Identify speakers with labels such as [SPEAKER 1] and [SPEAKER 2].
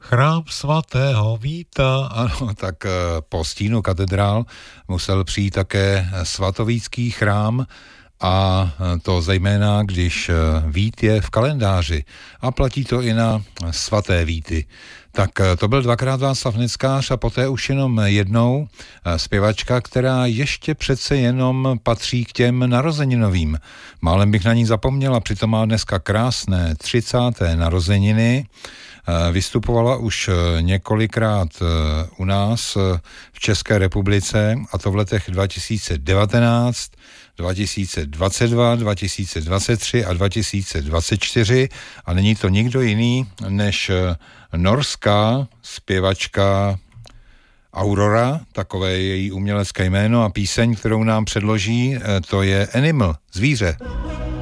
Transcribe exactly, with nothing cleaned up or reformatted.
[SPEAKER 1] Chrám svatého Víta, ano, tak po stínu katedrál musel přijít také svatovícký chrám, a to zejména, když Vít je v kalendáři a platí to i na svaté Víty. Tak to byl dvakrát Václav Neckář a poté už jenom jednou zpěvačka, která ještě přece jenom patří k těm narozeninovým. Málem bych na ní zapomněla, přitom má dneska krásné třicáté narozeniny. Vystupovala už několikrát u nás v České republice, a to v letech dva tisíce devatenáct, dva tisíce dvacet dva, dva tisíce dvacet tři a dva tisíce dvacet čtyři, a není to nikdo jiný než norská zpěvačka Aurora, takové je její umělecké jméno, a píseň, kterou nám předloží, to je Animal, zvíře.